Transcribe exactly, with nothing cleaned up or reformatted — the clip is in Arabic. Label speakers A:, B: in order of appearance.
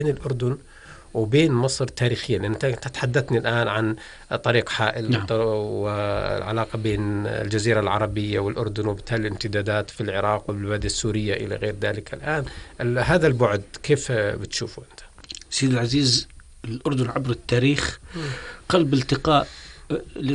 A: الأردن وبين مصر تاريخيا، لأن أنت تحدثني الآن عن طريق حائل
B: نعم.
A: والعلاقة بين الجزيرة العربية والأردن، وبالتالي الامتدادات في العراق والبلاد السورية إلى غير ذلك. الآن هذا البعد كيف بتشوفه أنت؟
B: سيد العزيز، الأردن عبر التاريخ قلب التقاء